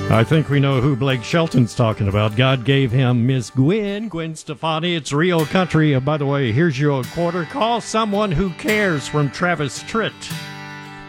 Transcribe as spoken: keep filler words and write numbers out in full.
I think we know who Blake Shelton's talking about. God gave him Miss Gwen, Gwen Stefani. It's real country. Uh, by the way, here's your quarter. Call someone who cares from Travis Tritt.